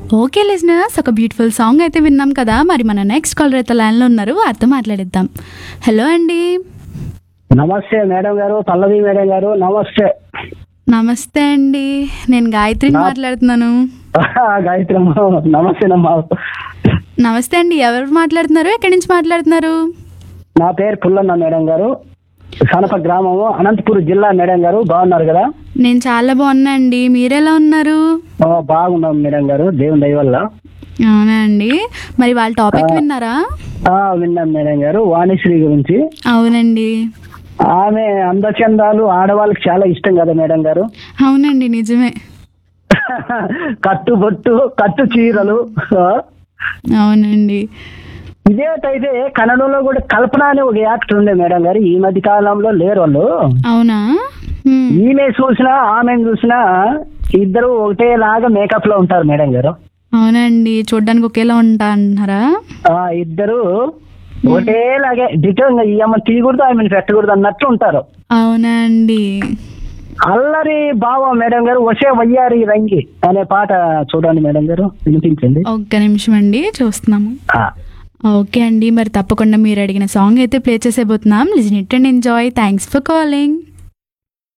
Okay listeners, ఒక beautiful song అయితే విన్నాం కదా. మరి మన నెక్స్ట్ కాలర్ అయితే లైన్లో ఉన్నారు, వారితో మాట్లాడిద్దాం. హలో అండి. నమస్తే మేడం గారు, పల్లవి మేడం గారు, నమస్తే. నమస్తే అండి, నేను గాయత్రిని మాట్లాడుతున్నాను. గాయత్రి అమ్మ, నమస్తేనమ్మా. నమస్తే అండి, ఎవరు మాట్లాడుతున్నారు, ఎక్కడి నుంచి మాట్లాడుతున్నారు? నా పేరు పుల్లన్న మేడం గారు, సనప గ్రామము, అనంతపురం జిల్లా. మేడం గారు బాగున్నారు కదా? నేను చాలా బాగున్నా అండి, మీరెలా ఉన్నారు? బాగున్నాం మేడం గారు, దేవుని దయ వల్ల. అవునా అండి, మరి వాళ్ళ టాపిక్ విన్నారా? విన్నాం మేడం గారు, వాణిశ్రీ గురించి. అవునండి. ఆమె అందచందాలు ఆడవాళ్ళకి చాలా ఇష్టం కదా మేడం గారు? అవునండి, నిజమే. కట్టుబొట్టు, కట్టు చీరలు. అవునండి. ఇదేటైతే కన్నడలో కూడా కల్పన అనే ఒక యాక్టర్ ఉండే మేడం గారు, ఈ మధ్య కాలంలో లేరు వాళ్ళు. అవునా? ఈమె చూసినా ఆమెను చూసినా ఇద్దరు ఒకటేలాగా మేకప్ లో ఉంటారు మేడం గారు. అవునండి, చూడ్డానికి ఒకేలా ఉంటా అంటున్నారా? ఇద్దరు ఒకటేలాగే డిటోగా ఈ అమ్మ తీయకూడదు ఆమెను పెట్టకూడదు అన్నట్టు ఉంటారు. అవునా అండి. అల్లరి బావ మేడం గారు, వసే వయ్యారి రంగి అనే పాట చూడండి మేడం గారు, వినిపించండి. ఒక్క నిమిషం అండి, చూస్తున్నాము. ఓకే అండి, మరి తప్పకుండా మీరు అడిగిన సాంగ్ అయితే play చేసేబోతున్నాం. Listen it and enjoy. Thanks for calling.